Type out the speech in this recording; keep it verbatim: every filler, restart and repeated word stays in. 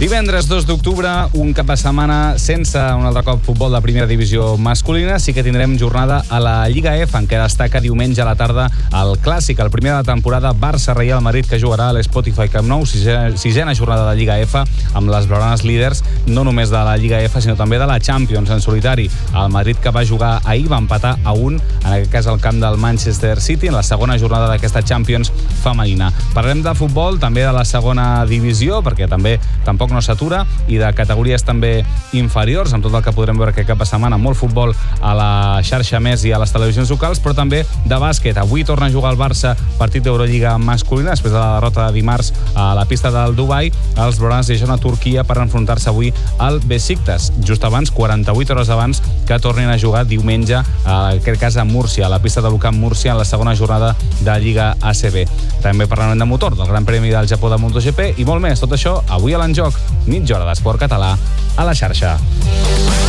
Divendres dos d'octubre, un cap de setmana sense un altre cop futbol de primera divisió masculina. Sí que tindrem jornada a la Lliga F, en què destaca diumenge a la tarda el clàssic, el primer de la temporada, Barça-Real Madrid, que jugarà a l'Spotify Camp Nou, sisena, sisena jornada de Lliga F, amb les blaugranes líders, no només de la Lliga F, sinó també de la Champions en solitari. El Madrid, que va jugar ahir, va empatar a un, en aquest cas al camp del Manchester City, en la segona jornada d'aquesta Champions femenina. Parlem de futbol, també de la segona divisió, perquè també tampoc no s'atura, i de categories també inferiors, amb tot el que podrem veure aquest cap de setmana, molt futbol a la xarxa Més i a les televisions locals, però també de bàsquet. Avui torna a jugar el Barça partit d'Eurolliga masculina, després de la derrota de dimarts a la pista del Dubai. Els blaugranes deixen a Turquia per enfrontar-se avui al Besiktas, just abans, quaranta-vuit hores abans, que tornin a jugar diumenge, en aquest cas a Múrcia, a la pista de l'U C A M Múrcia, en la segona jornada de Lliga A C B. També parlarem de motor, del Gran Premi del Japó de MotoGP i molt més. Tot això avui a l'Enjoc, mitja hora d'esport català a la xarxa.